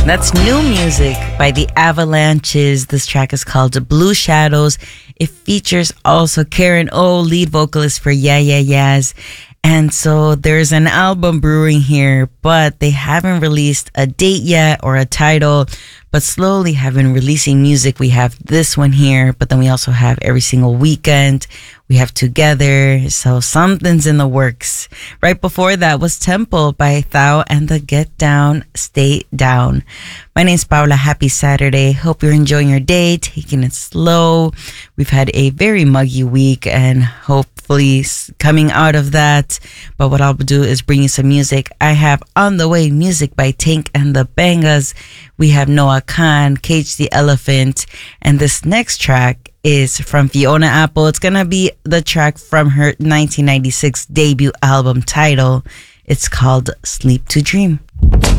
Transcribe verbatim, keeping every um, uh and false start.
That's new music by the Avalanches. This track is called Blue Shadows. It features also Karen O, lead vocalist for Yeah Yeah Yeahs. And so there's an album brewing here, but they haven't released a date yet or a title, but slowly have been releasing music. We have this one here, but then we also have Every Single Weekend. We have Together. So something's in the works. Right before that was Temple by Thao and the Get Down, Stay Down. My name's Paula. Happy Saturday. Hope you're enjoying your day, taking it slow. We've had a very muggy week and hopefully coming out of that. But what I'll do is bring you some music. I have On the Way music by Tank and the Bangas. We have Noah Khan, Cage the Elephant. And this next track is from Fiona Apple. It's going to be the track from her nineteen ninety-six debut album title. It's called Sleep to Dream.